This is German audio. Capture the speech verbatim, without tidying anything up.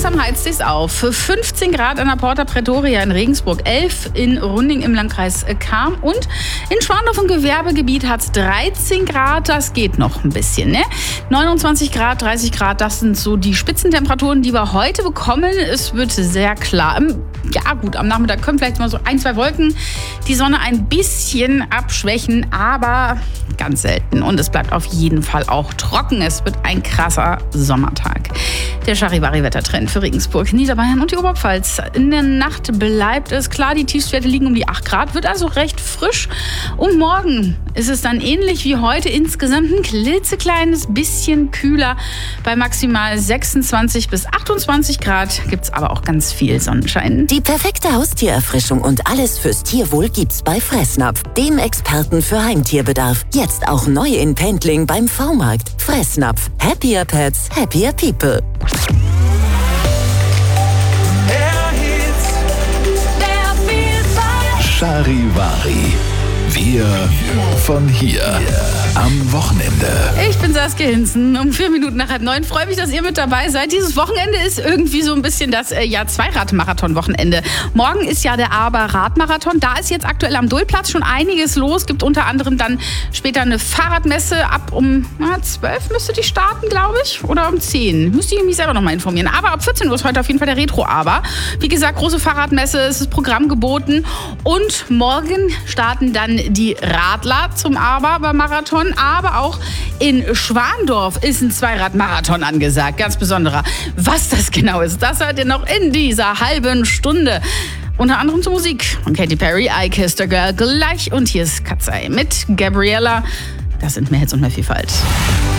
langsam heizt sich's auf. Für fünfzehn Grad an der Porta Pretoria in Regensburg, elf in Runding im Landkreis Cham und in Schwandorf im Gewerbegebiet hat's dreizehn Grad. Das geht noch ein bisschen, ne? neunundzwanzig Grad, dreißig Grad, das sind so die Spitzentemperaturen, die wir heute bekommen. Es wird sehr klar. Ja gut, am Nachmittag können vielleicht mal so ein, zwei Wolken die Sonne ein bisschen abschwächen, aber ganz selten. Und es bleibt auf jeden Fall auch trocken. Es wird ein krasser Sommertag. Der Charivari-Wettertrend für Regensburg, Niederbayern und die Oberpfalz. In der Nacht bleibt es klar, die Tiefstwerte liegen um die acht Grad, wird also recht frisch. Und morgen ist es dann ähnlich wie heute, insgesamt ein klitzekleines bisschen kühler. Bei maximal sechsundzwanzig bis achtundzwanzig Grad gibt es aber auch ganz viel Sonnenschein. Die perfekte Haustiererfrischung und alles fürs Tierwohl gibt's bei Fressnapf, dem Experten für Heimtierbedarf. Jetzt auch neu in Pendling beim V-Markt. Fressnapf. Happier Pets, happier people. Charivari. Wir von hier. Am Wochenende. Ich bin Saskia Hinzen, um vier Minuten nach halb neun. Freue mich, dass ihr mit dabei seid. Dieses Wochenende ist irgendwie so ein bisschen das äh, ja, Zweirad-Marathon-Wochenende. Morgen ist ja der Aber-Rad-Marathon. Da ist jetzt aktuell am Dullplatz schon einiges los. Gibt unter anderem dann später eine Fahrradmesse. Ab um na, zwölf müsste die starten, glaube ich. Oder um zehn. Müsste ich mich selber noch mal informieren. Aber ab vierzehn Uhr ist heute auf jeden Fall der Retro-Aber. Wie gesagt, große Fahrradmesse, es ist Programm geboten. Und morgen starten dann die Radler zum Aber beim Marathon. Aber auch in Schwandorf ist ein Zweirad-Marathon angesagt. Ganz besonderer. Was das genau ist, das hört ihr noch in dieser halben Stunde. Unter anderem zur Musik von Katy Perry, I Kissed a Girl gleich. Und hier ist Katzei mit Gabriella. Das sind mehr Hits und mehr Vielfalt.